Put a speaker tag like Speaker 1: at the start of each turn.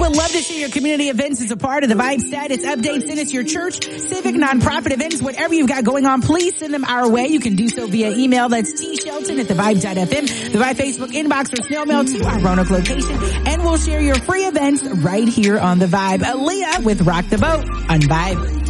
Speaker 1: would love to share your community events as a part of the Vibe status update. Send us your church, civic, nonprofit events, whatever you've got going on. Please send them our way. You can do so via email. That's tshelton@thevibe.fm, the Vibe Facebook inbox, or snail mail to our Roanoke location. And we'll share your free events right here on the Vibe. Aaliyah with Rock the Boat on Vibe.